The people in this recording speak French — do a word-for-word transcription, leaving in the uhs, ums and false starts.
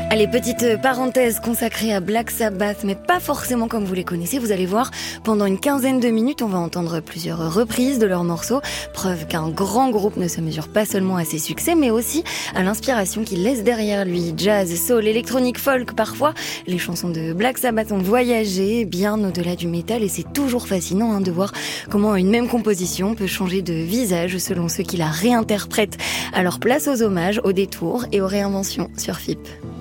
Allez, petite parenthèse consacrée à Black Sabbath, mais pas forcément comme vous les connaissez. Vous allez voir, pendant une quinzaine de minutes, on va entendre plusieurs reprises de leurs morceaux. Preuve qu'un grand groupe ne se mesure pas seulement à ses succès, mais aussi à l'inspiration qu'il laisse derrière lui. Jazz, soul, électronique, folk, parfois. Les chansons de Black Sabbath ont voyagé bien au-delà du métal et c'est toujours fascinant hein, de voir comment une même composition peut changer de visage selon ceux qui la réinterprètent. Alors place aux hommages, aux détours et aux réinventions sur F I P.